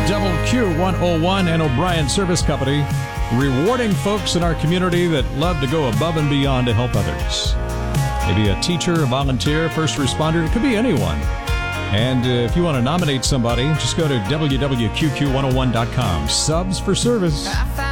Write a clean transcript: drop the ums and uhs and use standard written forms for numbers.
WQ101 and O'Brien Service Company, rewarding folks in our community that love to go above and beyond to help others. Maybe a teacher, a volunteer, first responder, it could be anyone. And if you want to nominate somebody, just go to WWQQ101.com. Subs for service.